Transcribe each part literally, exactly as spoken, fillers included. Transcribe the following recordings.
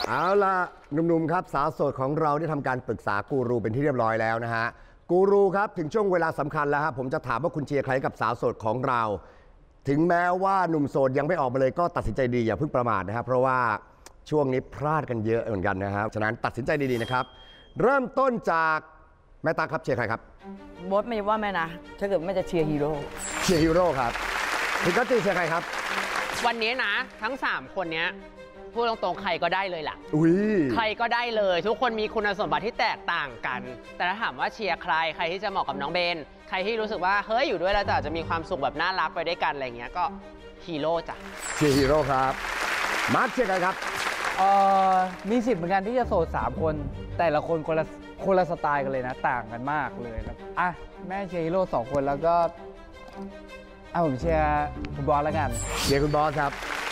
เอาล่ะหนุ่มๆครับสาวโสดของเราได้ทำการปรึกษากูรูเป็นที่เรียบร้อยแล้วนะฮะกูรูครับถึงช่วงเวลาสำคัญแล้วครับผมจะถามว่าคุณเชียร์ใครกับสาวโสดของเราถึงแม้ว่าหนุ่มโสดยังไม่ออกมาเลยก็ตัดสินใจดีอย่าเพิ่งประมาทนะครับเพราะว่าช่วงนี้พลาดกันเยอะเหมือนกันนะครับฉะนั้นตัดสินใจดีๆนะครับเริ่มต้นจากแม่ตาครับเชียร์ใครครับบอสไม่ว่าแม่นะถ้าเกิดแม่จะเชียร์ฮีโร่เชียร์ฮีโร่ครับคุณกัตตี้เชียร์ใครครับวันนี้นะทั้งสามคนนี้พูดตรงๆใครก็ได้เลยล่ะใครก็ได้เลยทุกคนมีคุณสมบัติที่แตกต่างกันแต่ถ้าถามว่าเชียร์ใครใครที่จะเหมาะกับน้องเบนใครที่รู้สึกว่าเฮ้ยอยู่ด้วยแล้วจะมีความสุขแบบน่ารักไปด้วยกันอะไรเงี้ยก็ฮีโร่จ้ะเชียร์ฮีโร่ครับมาร์คเชียร์ใครครับเอ่อมีสิทธิ์เหมือนกันที่จะโสดสามคนแต่ละคนคนละคนละสไตล์กันเลยนะต่างกันมากเลยครับอ่ะแม่เชียร์ฮีโร่สองคนแล้วก็อ่ะผมเชียร์คุณบอสแล้วกันเชียร์คุณบอสครับ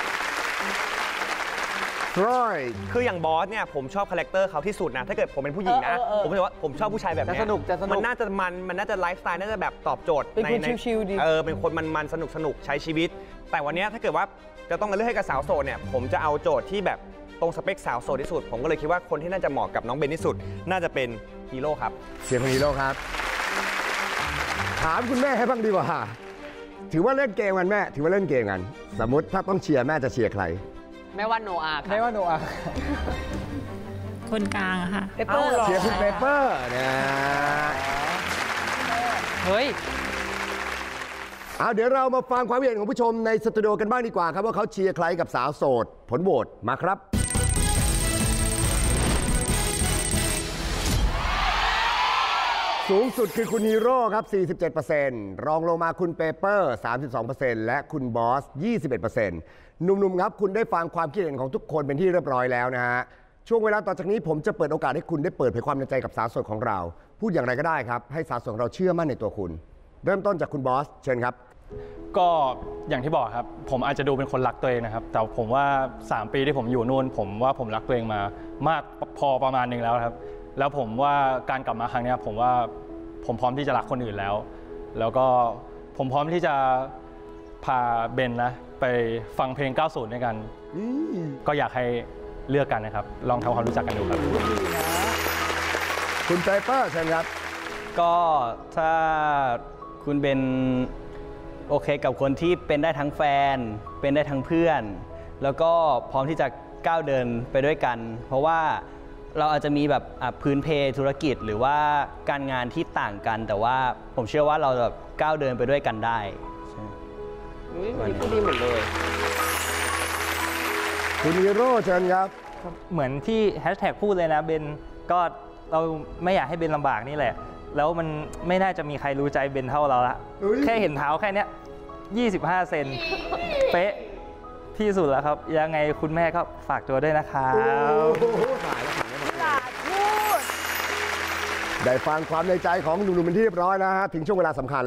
ร้อยคืออย่างบอสเนี่ยผมชอบคาแรคเตอร์เขาที่สุดนะถ้าเกิดผมเป็นผู้หญิงนะผมรู้สึกว่าผมชอบผู้ชายแบบนี้สนุกจะสนุกมันน่าจะมันมันน่าจะไลฟ์สไตล์น่าจะแบบตอบโจทย์เป็นคนชิลๆดีเออเป็นคนมันมันสนุกสนุกใช้ชีวิตแต่วันนี้ถ้าเกิดว่าจะต้องมาเลือกให้กับสาวโสดเนี่ยผมจะเอาโจทย์ที่แบบตรงสเปคสาวโสดที่สุดผมก็เลยคิดว่าคนที่น่าจะเหมาะกับน้องเบนที่สุดน่าจะเป็นฮีโร่ครับเชียร์ฮีโร่ครับถามคุณแม่ให้บ้างดีกว่าถือว่าเล่นเกมกันแม่ถือว่าเล่นเกมกันสมมติถ้าต้องเชียร์แม่จะเชียร์ใครแม่ว่าโนอาแม่ว่าโนอาคนกลางอะค่ะเปเปอร์เชียร์คุณเปเปอร์นะเฮ้ยเอาเดี๋ยวเรามาฟังความเห็นของผู้ชมในสตูดิโอกันบ้างดีกว่าครับว่าเขาเชียร์ใครกับสาวโสดผลโหวตมาครับสูงสุดคือคุณฮีโร่ครับ สี่สิบเจ็ดเปอร์เซ็นต์ รองลงมาคุณเปเปอร์ สามสิบสองเปอร์เซ็นต์ และคุณบอส ยี่สิบเอ็ดเปอร์เซ็นต์ หนุ่มๆครับคุณได้ฟังความคิดเห็นของทุกคนเป็นที่เรียบร้อยแล้วนะฮะช่วงเวลาต่อจากนี้ผมจะเปิดโอกาสให้คุณได้เปิดเผยความในใจกับสาวโสดของเราพูดอย่างไรก็ได้ครับให้สาวโสดของเราเชื่อมั่นในตัวคุณเริ่มต้นจากคุณบอสเชิญครับก็อย่างที่บอกครับผมอาจจะดูเป็นคนรักตัวเองนะครับแต่ผมว่าสามปีที่ผมอยู่นู่นผมว่าผมรักตัวเองมามากพอประมาณนึงแล้วครับแล้วผมว่าการกลับมาครั้งนี้ผมว่าผมพร้อมที่จะรักคนอื่นแล้วแล้วก็ผมพร้อมที่จะพาเบนนะไปฟังเพลงเก้าสิบด้วยกันก็อยากให้เลือกกันนะครับลองทำความรู้จักกันดูครับคุณเปเปอร์เชิญครับก็ถ้าคุณเบนโอเคกับคนที่เป็นได้ทั้งแฟนเป็นได้ทั้งเพื่อนแล้วก็พร้อมที่จะก้าวเดินไปด้วยกันเพราะว่าเราอาจจะมีแบบพื้นเพธุรกิจหรือว่าการงานที่ต่างกันแต่ว่าผมเชื่อว่าเราแบบก้าวเดินไปด้วยกันได้นี่มันพูดดีหมดเลยคุณฮีโร่เชิญครับเหมือนที่แฮชแท็กพูดเลยนะเบนก็เราไม่อยากให้เบนลำบากนี่แหละแล้วมันไม่น่าจะมีใครรู้ใจเบนเท่าเราละแค่เห็นเท้าแค่นี้ยี่สิบห้าเซนเป๊ะที่สุดแล้วครับยังไงคุณแม่ก็ฝากตัวด้วยนะครับได้ฟังความในใจของหนุ่มๆเป็นที่เรียบร้อยนะฮะถึงช่วงเวลาสำคัญ